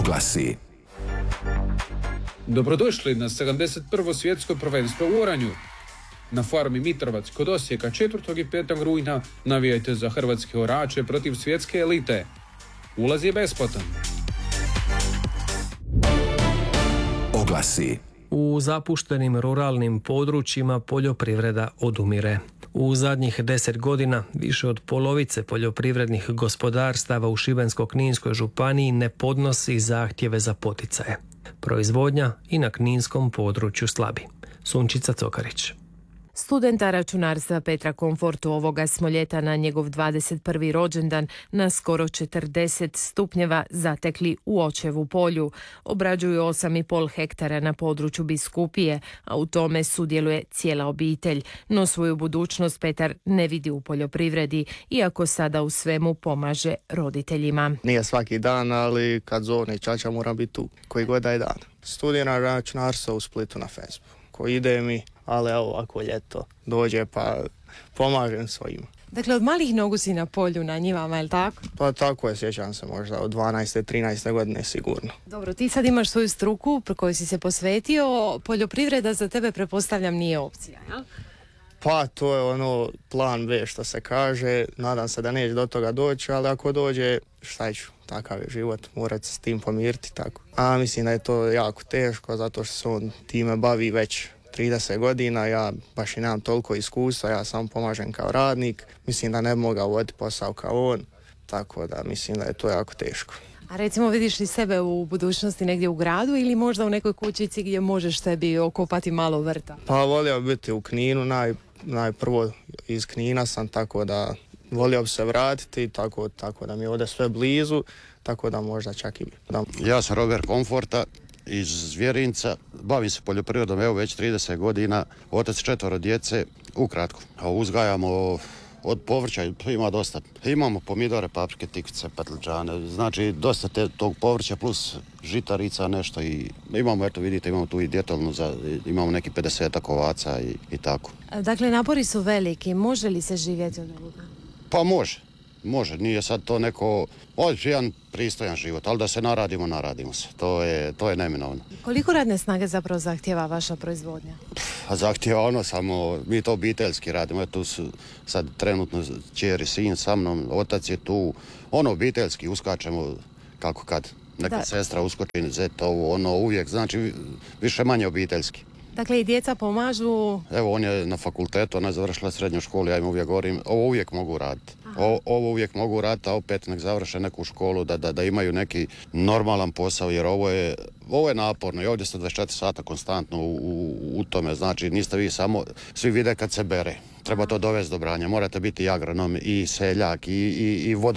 Oglasi. Dobrodošli na 71. svjetsko prvenstvo u oranju. Na farmi Mitrovac kod Osijeka 4. i 5. rujna navijajte za hrvatske orače protiv svjetske elite. Ulaz je besplatan. Oglasi. U zapuštenim ruralnim područjima poljoprivreda odumire. U zadnjih 10 godina više od polovice poljoprivrednih gospodarstava u Šibensko-kninskoj županiji ne podnosi zahtjeve za poticaje. Proizvodnja i na kninskom području slabi. Sunčica Cokarić. Studenta računarstva Petra Komfortu ovoga smo ljeta na njegov 21. rođendan na skoro 40 stupnjeva zatekli u Očevu polju. Obrađuju 8,5 hektara na području biskupije, a u tome sudjeluje cijela obitelj. No svoju budućnost Petar ne vidi u poljoprivredi, iako sada u svemu pomaže roditeljima. Nije svaki dan, ali kad zovne čača moram biti tu, koji god da je dan. Studiram računarstvo u Splitu na Facebooku. Ko ide mi, ali evo ako ljeto dođe pa pomažem svojima. Dakle, od malih nogu si na polju na njivama, je li tako? Pa tako je, sjećam se možda od 12. 13. godine sigurno. Dobro, ti sad imaš svoju struku pro kojoj si se posvetio, poljoprivreda za tebe pretpostavljam nije opcija, jel? Pa to je ono plan B što se kaže, nadam se da neće do toga doći, ali ako dođe šta ću, takav je život, morat se s tim pomiriti tako. A mislim da je to jako teško zato što se on time bavi već 30 godina, ja baš i nemam toliko iskustva, ja samo pomažem kao radnik, mislim da ne bi mogao voditi posao kao on, tako da mislim da je to jako teško. A recimo vidiš li sebe u budućnosti negdje u gradu ili možda u nekoj kućici gdje možeš sebi okopati malo vrta? Pa volio biti u Kninu, najprvo iz Knina sam, tako da volio bi se vratiti, tako da mi je ovdje sve blizu, tako da možda čak i da. Ja sam Robert Komforta iz Zvjerinca, bavim se poljoprivredom evo već 30 godina, otac 4 djece, ukratko. A uzgajamo od povrća, ima dosta. Imamo pomidore, paprike, tikvice, patliđane, znači dosta tog povrća plus žitarica nešto i imamo, eto vidite, imamo tu i djetelnu, imamo neki 50 ovaca i tako. Dakle, napori su veliki, može li se živjeti od ovoga? Pa može, nije sad to neko, jedan pristojan život, ali da se naradimo se, to je neminovno. Koliko radne snage zapravo zahtjeva vaša proizvodnja? Zahtjeva samo, mi to obiteljski radimo, tu su sad trenutno kćer i sin sa mnom, otac je tu, obiteljski uskačemo kako kad, neka sestra uskoči, zet ovo, uvijek, znači više manje obiteljski. Dakle, i djeca pomažu? Evo, on je na fakultetu, ona je završila srednju školu, ja im uvijek govorim, ovo uvijek mogu raditi. Ovo uvijek mogu raditi, a opet nek završe neku školu, da imaju neki normalan posao, jer ovo je naporno i ovdje ste 24 sata konstantno u tome, znači niste vi samo, svi vide kad se bere. Treba to dovesti do branja, morate biti i agronom, i seljak, i